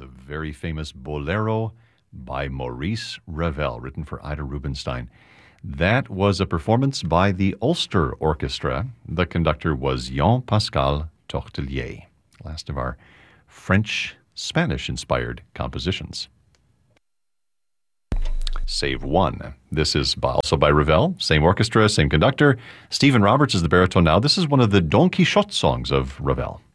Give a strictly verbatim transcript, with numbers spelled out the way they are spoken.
the very famous Bolero by Maurice Ravel, written for Ida Rubinstein. That was a performance by the Ulster Orchestra. The conductor was Jean-Pascal Tortelier. Last of our French, Spanish-inspired compositions. Save one. This is also by Ravel. Same orchestra, same conductor. Stephen Roberts is the baritone now. This is one of the Don Quixote songs of Ravel.